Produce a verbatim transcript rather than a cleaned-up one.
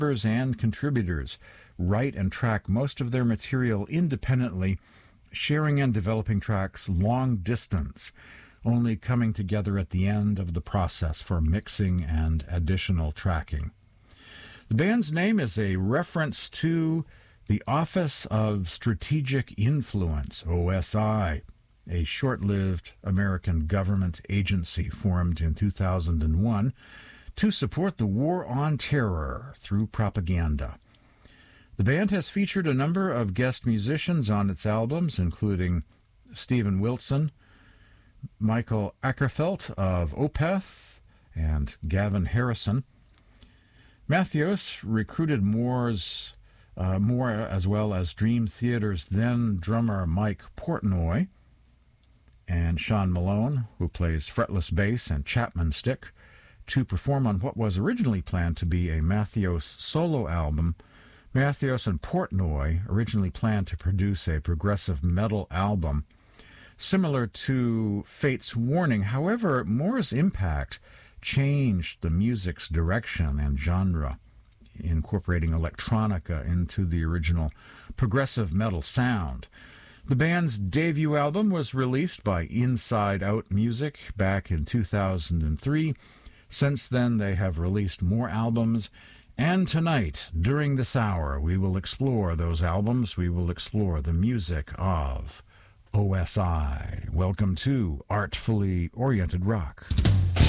members and contributors write and track most of their material independently, sharing and developing tracks long distance, only coming together at the end of the process for mixing and additional tracking. The band's name is a reference to the Office of Strategic Influence, O S I, a short-lived American government agency formed in two thousand one to support the war on terror through propaganda. The band has featured a number of guest musicians on its albums, including Stephen Wilson, Michael Ackerfeld of Opeth, and Gavin Harrison. Mathios recruited Moore's, uh, Moore as well as Dream Theater's then drummer Mike Portnoy, and Sean Malone, who plays fretless bass and Chapman stick, to perform on what was originally planned to be a Mathios solo album. Mathios and Portnoy originally planned to produce a progressive metal album similar to Fate's Warning. However, Moore's impact changed the music's direction and genre, incorporating electronica into the original progressive metal sound. The band's debut album was released by Inside Out Music back in two thousand three. Since then, they have released more albums, and tonight, during this hour, we will explore those albums. We will explore the music of O S I. Welcome to Artfully Oriented Rock.